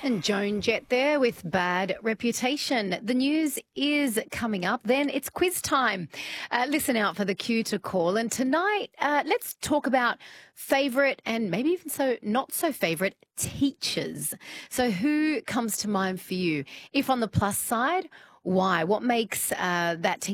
And Joan Jett there with Bad Reputation. The news is coming up. Then it's quiz time. Listen out for the cue to call. And tonight, let's talk about favourite and maybe even not so favourite teachers. So who comes to mind for you? If on the plus side, why? What makes that teacher